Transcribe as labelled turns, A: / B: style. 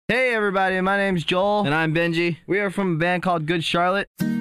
A: Hey everybody, my name's Joel.
B: And I'm Benji.
A: We are from a band called Good Charlotte.